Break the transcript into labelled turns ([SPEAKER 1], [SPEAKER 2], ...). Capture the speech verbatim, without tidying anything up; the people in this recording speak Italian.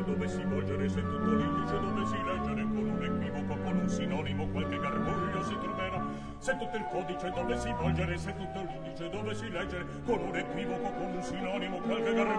[SPEAKER 1] dove si volgere, se tutto l'indice dove si leggere, con un equivoco, con un sinonimo, qualche garbuglio si troverà. Se tutto il codice dove si volgere, se tutto l'indice dove si leggere, con un equivoco, con un sinonimo, qualche garbuglio